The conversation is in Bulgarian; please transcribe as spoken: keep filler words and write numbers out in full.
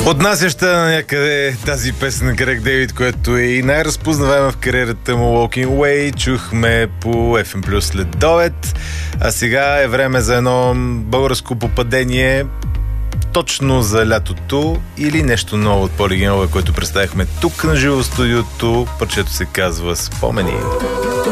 Отнасяща на някъде тази песен на Крейг Дейвид, което е и най-разпознаваема в кариерата му, Walking Away, чухме по еф ем Плюс след обед. А сега е време за едно българско попадение точно за лятото или нещо ново от Поли Генова, което представихме тук на живо в студиото. Парчето се казва Спомени.